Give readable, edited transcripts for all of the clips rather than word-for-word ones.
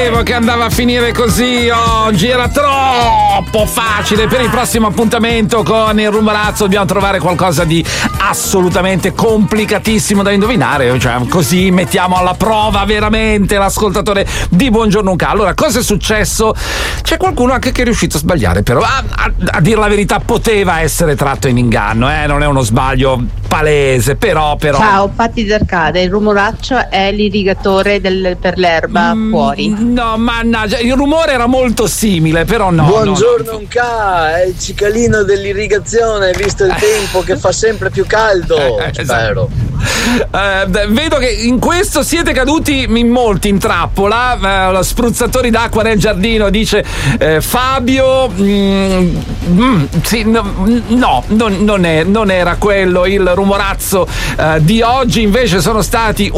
sapevo che andava a finire così oggi, era troppo facile. Per il prossimo appuntamento con il Rumorazzo dobbiamo trovare qualcosa di assolutamente complicatissimo da indovinare, cioè così mettiamo alla prova veramente l'ascoltatore di Buongiorno Unca. Allora, cosa è successo? C'è qualcuno anche che è riuscito a sbagliare, però a dire la verità poteva essere tratto in inganno, non è uno sbaglio palese, però. Ciao, Patti d'Arcade, il rumoraccio è l'irrigatore per l'erba fuori. No, mannaggia, il rumore era molto simile, però no. Buongiorno Unca, è il cicalino dell'irrigazione, visto il tempo che fa sempre più caldo. Spero. Vedo che in questo siete caduti in molti in trappola. Lo spruzzatori d'acqua nel giardino dice Fabio. Sì, no, non era quello il rumorazzo di oggi. Invece sono stati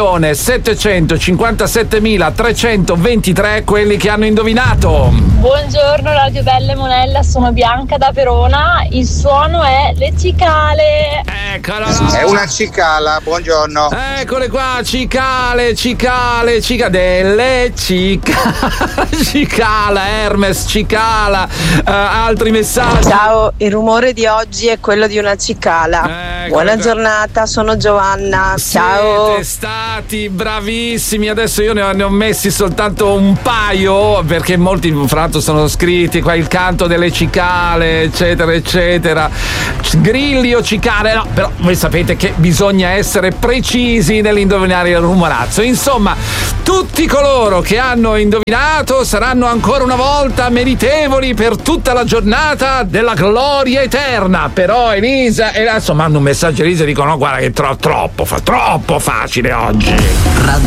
1.757.323 quelli che hanno indovinato. Buongiorno Radio Belle Monella, sono Bianca da Verona. Il suono è le cicale. Eccola. È una cicala, buongiorno. Eccole qua, cicale, delle cicala, Hermes, cicala, altri messaggi. Ciao, il rumore di oggi è quello di una cicala. Buona giornata, sono Giovanna. Ciao. Siete stati bravissimi. Adesso io ne ho messi soltanto un paio, perché molti fra l'altro sono scritti qua il canto delle cicale, eccetera eccetera. Grilli o cicale, no, però voi sapete che bisogna essere precisi nell'indovinare il rumorazzo. Insomma, tutti coloro che hanno indovinato saranno ancora una volta meritevoli per tutta la giornata della gloria eterna. Però Elisa, e adesso mando un messaggio a Elisa e dico no, guarda che è troppo facile oggi.